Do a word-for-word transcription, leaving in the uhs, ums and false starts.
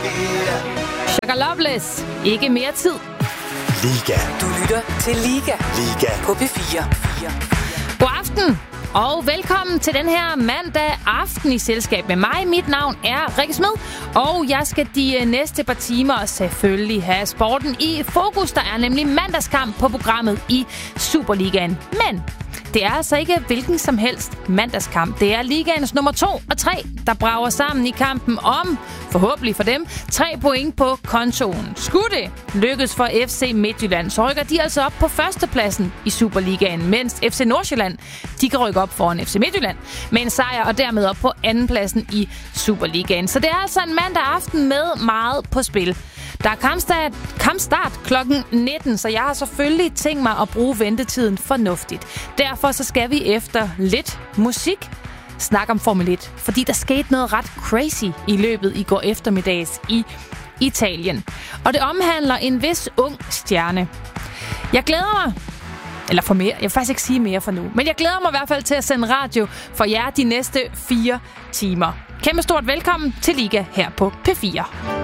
Sugar Loveless. Ikke mere tid. Liga. Du lytter til Liga. Liga. På P fire. God aften. Og velkommen til den her mandag aften i selskab med mig. Mit navn er Rikke Smed, og jeg skal de næste par timer selvfølgelig have sporten i fokus. Der er nemlig mandagskamp på programmet i Superligaen. Men det er altså ikke hvilken som helst mandagskamp. Det er ligaens nummer to og tre, der brager sammen i kampen om, forhåbentlig for dem, tre point på kontoen. Skulle det lykkes for F C Midtjylland, så rykker de altså op på førstepladsen i Superligaen, mens F C Nordsjælland, de kan rykke op foran F C Midtjylland med en sejr og dermed op på andenpladsen i Superligaen. Så det er altså en mandag aften med meget på spil. Der er kampstart, kampstart klokken nitten, så jeg har selvfølgelig tænkt mig at bruge ventetiden fornuftigt. Derfor så skal vi efter lidt musik snakke om Formel et, fordi der skete noget ret crazy i løbet i går eftermiddags i Italien. Og det omhandler en vis ung stjerne. Jeg glæder mig, eller for mere, jeg vil faktisk ikke sige mere for nu, men jeg glæder mig i hvert fald til at sende radio for jer de næste fire timer. Kæmpe stort velkommen til Liga her på P fire.